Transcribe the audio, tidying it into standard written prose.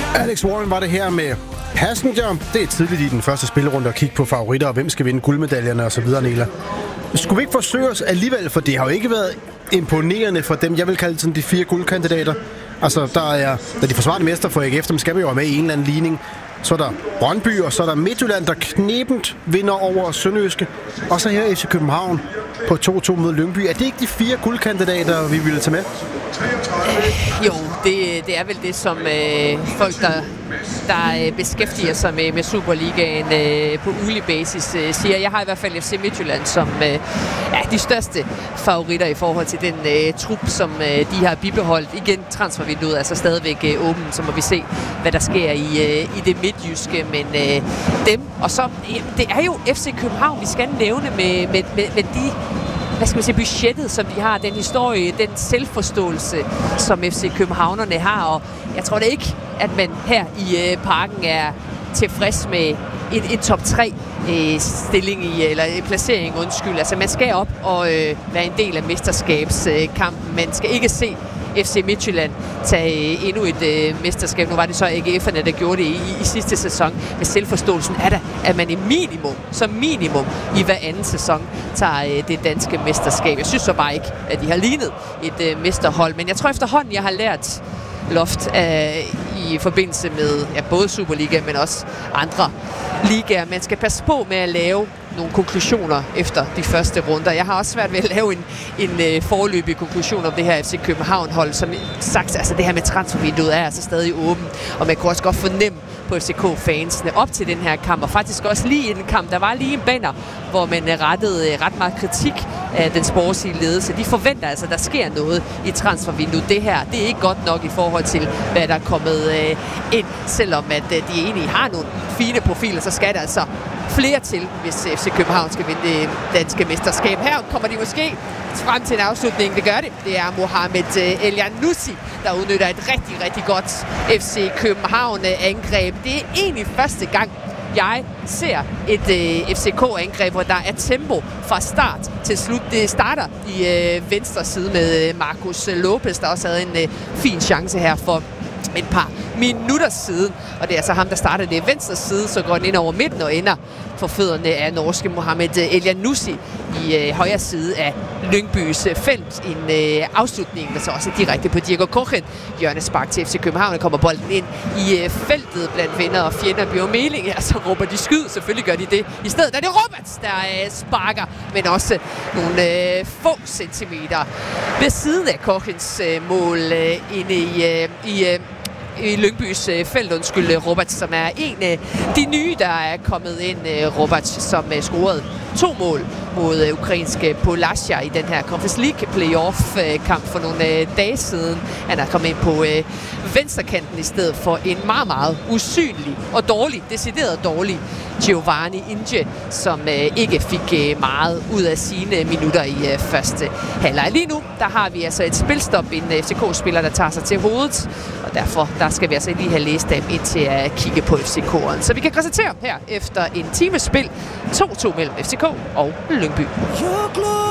Alex Warren var det her med Passenger. Det er tidligt i den første spillerunde at kigge på favoritter, og hvem skal vinde guldmedaljerne og så videre, Nela. Skulle vi ikke forsøge os alligevel, for det har jo ikke været imponerende for dem, jeg vil kalde sådan de 4 guldkandidater. Altså, da de forsvarende mester for AGF, dem skal vi jo være med i en eller anden ligning. Så er der Brøndby, og så er der Midtjylland, der knebent vinder over Sønderjyske. Og så her FC København på 2-2 mod Lyngby. Er det ikke de 4 guldkandidater, vi ville tage med? Jo, det er vel det, som folk, der beskæftiger sig med Superligaen på ugelig basis, siger. Jeg har i hvert fald FC Midtjylland som de største favoritter i forhold til den trup, som de har bibeholdt. Igen, transfervinduet er altså stadigvæk åben, så må vi se, hvad der sker i det midtjyske. Men dem, og så, det er jo FC København, vi skal nævne med de, hvad skal man sige, budgettet, som de har, den historie, den selvforståelse, som FC Københavnerne har. Og jeg tror da ikke, at man her i parken er tilfreds med en top 3 stilling eller placering, undskyld. Altså man skal op og være en del af mesterskabskampen. Man skal ikke se FC Midtjylland tage endnu et mesterskab. Nu var det så AGF'erne, der gjorde det i sidste sæson. Med selvforståelsen er der, at man som minimum i hver anden sæson tager det danske mesterskab. Jeg synes så bare ikke, at de har lignet et mesterhold. Men jeg tror efterhånden, jeg har lært Loft i forbindelse med både Superliga, men også andre ligaer. Man skal passe på med at lave nogle konklusioner efter de første runder. Jeg har også svært ved at lave en foreløbig konklusion om det her FC København-hold. Som sagt, altså det her med transfervinduet er altså stadig åben, og man kunne også godt fornemme på FCK-fansene op til den her kamp, og faktisk også lige i den kamp. Der var lige en banner, hvor man rettede ret meget kritik af den sportslige ledelse. De forventer altså, at der sker noget i transfervinduet. Det her, det er ikke godt nok i forhold til, hvad der er kommet ind. Selvom at de egentlig har nogle fine profiler, så skal der altså flere til, hvis FC København skal vinde det danske mesterskab. Her kommer de måske frem til en afslutning. Det gør det. Det er Mohamed Elyounoussi, der udnytter et rigtig, rigtig godt FC København-angreb. Det er egentlig første gang, jeg ser et FCK-angreb, hvor der er tempo fra start til slut. Det starter i venstre side med Marcus Lopez, der også havde en fin chance her for et par minutter siden. Og det er altså ham, der starter det i venstre side, så går den ind over midten og ender for fødderne af norske Mohamed Elyounoussi i højre side af Lyngbys felt. En afslutning, men så også direkte på Diego Kochen. Hjørnespark til FC København, der kommer bolden ind i feltet blandt venner og fjender. Bjørn Meling, så råber de skyd. Selvfølgelig gør de det. I stedet er det Roberts, der sparker, men også nogle få centimeter ved siden af Kochens mål inde i Lyngbys felt, Roberts, som er en af de nye, der er kommet ind. Roberts, som scorede 2 mål mod ukrainske Polazia i den her Conference League playoff-kamp for nogle dage siden. Han er kommet ind på venstrekanten i stedet for en meget, meget usynlig og decideret dårlig Giovanni Inge, som ikke fik meget ud af sine minutter i første halvleg. Lige nu, der har vi altså et spilstop, en FCK-spiller, der tager sig til hovedet, og derfor der skal vi altså lige have læst dem ind til at kigge på FCK'eren. Så vi kan konstatere her efter en times spil 2-2 mellem FCK og Lyngby.